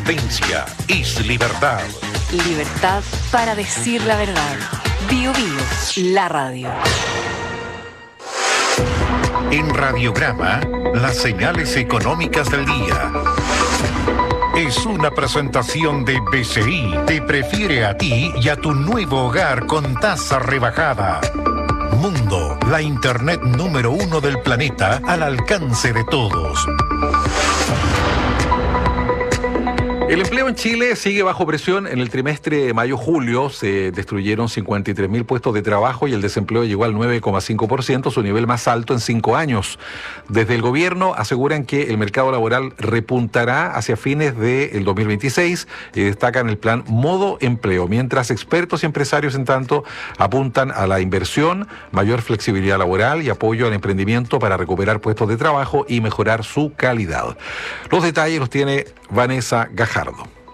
Independencia es libertad. Libertad para decir la verdad. Bio Bio, la radio. En Radiograma, las señales económicas del día. Es una presentación de BCI. Te prefiere a ti y a tu nuevo hogar con tasa rebajada. Mundo, la internet número 1 del planeta al alcance de todos. El empleo en Chile sigue bajo presión. En el trimestre de mayo-julio se destruyeron 53.000 puestos de trabajo y el desempleo llegó al 9,5%, su nivel más alto en 5 años. Desde el gobierno aseguran que el mercado laboral repuntará hacia fines del 2026 y destacan el plan Modo Empleo, mientras expertos y empresarios, en tanto, apuntan a la inversión, mayor flexibilidad laboral y apoyo al emprendimiento para recuperar puestos de trabajo y mejorar su calidad. Los detalles los tiene Vanessa Gajardo.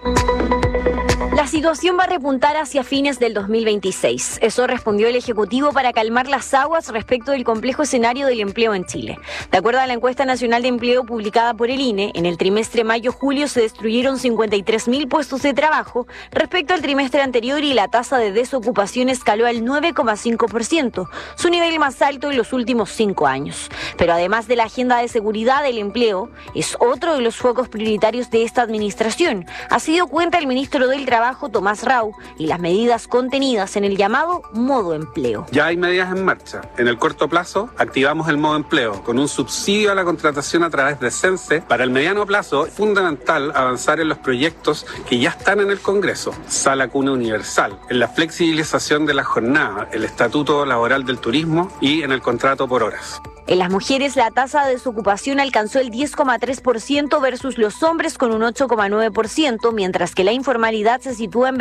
La situación va a repuntar hacia fines del 2026. Eso respondió el Ejecutivo para calmar las aguas respecto del complejo escenario del empleo en Chile. De acuerdo a la encuesta nacional de empleo publicada por el INE, en el trimestre mayo-julio se destruyeron 53.000 puestos de trabajo respecto al trimestre anterior y la tasa de desocupación escaló al 9,5%, su nivel más alto en los últimos 5 años. Pero además de la agenda de seguridad del empleo, es otro de los focos prioritarios de esta administración. Así dio cuenta el ministro del Trabajo, Tomás Rau, y las medidas contenidas en el llamado Modo Empleo. Ya hay medidas en marcha. En el corto plazo, activamos el Modo Empleo con un subsidio a la contratación a través de CENSE. Para el mediano plazo, es fundamental avanzar en los proyectos que ya están en el Congreso. Sala Cuna Universal, en la flexibilización de la jornada, el Estatuto Laboral del Turismo y en el contrato por horas. En las mujeres, la tasa de desocupación alcanzó el 10,3% versus los hombres con un 8,9%, mientras que la informalidad se sitúa en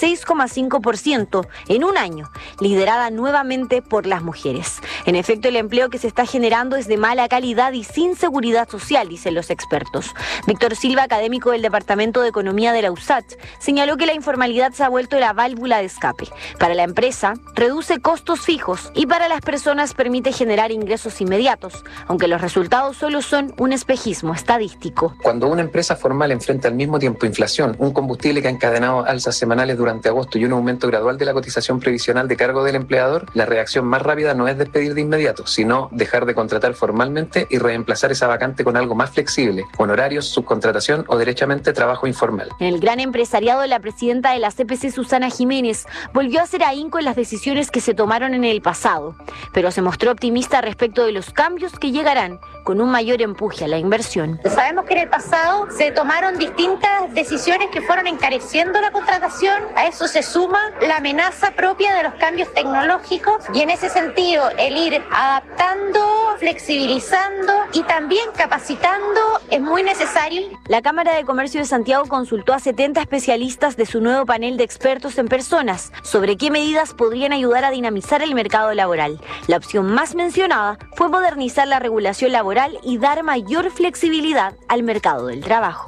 26,5% en un año, liderada nuevamente por las mujeres. En efecto, el empleo que se está generando es de mala calidad y sin seguridad social, dicen los expertos. Víctor Silva, académico del Departamento de Economía de la USACH, señaló que la informalidad se ha vuelto la válvula de escape. Para la empresa, reduce costos fijos y para las personas permite generar ingresos inmediatos, aunque los resultados solo son un espejismo estadístico. Cuando una empresa formal enfrenta al mismo tiempo inflación, un combustible que ha encadenado alzas semanales durante agosto y un aumento gradual de la cotización previsional de cargo del empleador, la reacción más rápida no es despedir de inmediato, sino dejar de contratar formalmente y reemplazar esa vacante con algo más flexible, honorarios, subcontratación o derechamente trabajo informal. En el gran empresariado, la presidenta de la CPC, Susana Jiménez, volvió a hacer ahínco en las decisiones que se tomaron en el pasado, pero se mostró optimista respecto de los cambios que llegarán con un mayor empuje a la inversión. Sabemos que en el pasado se tomaron distintas decisiones que fueron encareciendo la contratación. A eso se suma la amenaza propia de los cambios tecnológicos y en ese sentido el ir adaptando, flexibilizando y también capacitando es muy necesario. La Cámara de Comercio de Santiago consultó a 70 especialistas de su nuevo panel de expertos en personas sobre qué medidas podrían ayudar a dinamizar el mercado laboral. La opción más mencionada fue modernizar la regulación laboral y dar mayor flexibilidad al mercado del trabajo.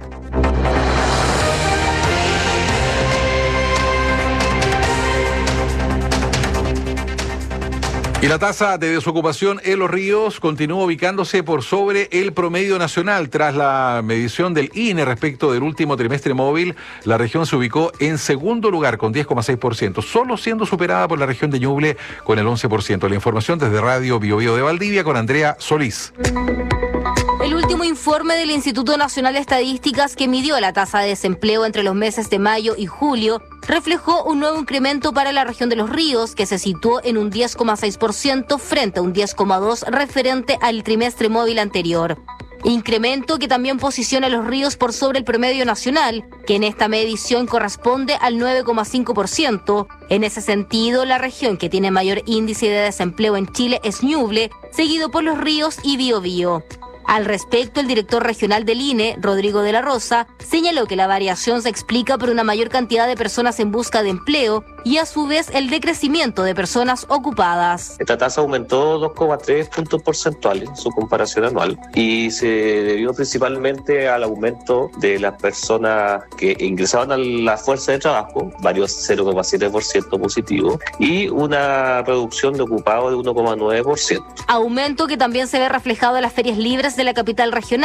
Y la tasa de desocupación en Los Ríos continúa ubicándose por sobre el promedio nacional. Tras la medición del INE respecto del último trimestre móvil, la región se ubicó en segundo lugar con 10,6%, solo siendo superada por la región de Ñuble con el 11%. La información desde Radio Bio Bio de Valdivia con Andrea Solís. El último informe del Instituto Nacional de Estadísticas, que midió la tasa de desempleo entre los meses de mayo y julio, reflejó un nuevo incremento para la región de Los Ríos, que se situó en un 10,6% frente a un 10,2% referente al trimestre móvil anterior. Incremento que también posiciona a Los Ríos por sobre el promedio nacional, que en esta medición corresponde al 9,5%. En ese sentido, la región que tiene mayor índice de desempleo en Chile es Ñuble, seguido por Los Ríos y Biobío. Al respecto, el director regional del INE, Rodrigo de la Rosa, señaló que la variación se explica por una mayor cantidad de personas en busca de empleo y a su vez el decrecimiento de personas ocupadas. Esta tasa aumentó 2,3 puntos porcentuales en su comparación anual y se debió principalmente al aumento de las personas que ingresaban a la fuerza de trabajo, varios 0,7% positivo, y una reducción de ocupados de 1,9%. Aumento que también se ve reflejado en las ferias libres de la capital regional.